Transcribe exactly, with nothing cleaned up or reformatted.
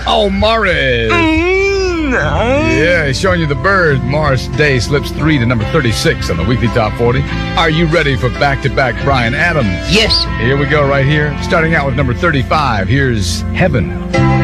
Oh, Morris. Yeah, he's showing you the bird. Morris Day slips three to number thirty-six on the weekly top forty. Are you ready for back-to-back Bryan Adams? Yes. Here we go right here. Starting out with number thirty-five. Here's Heaven.